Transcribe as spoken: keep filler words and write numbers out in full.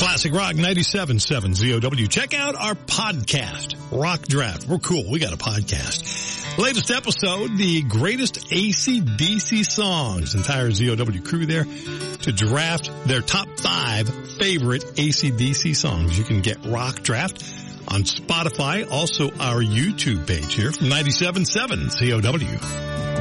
Classic Rock ninety-seven point seven Z O W. Check out our podcast, Rock Draft. We're cool. We got a podcast. Latest episode, the greatest A C D C songs. Entire Z O W crew there to draft their top five favorite A C D C songs. You can get Rock Draft on Spotify, also our YouTube page here from ninety-seven point seven Z O W.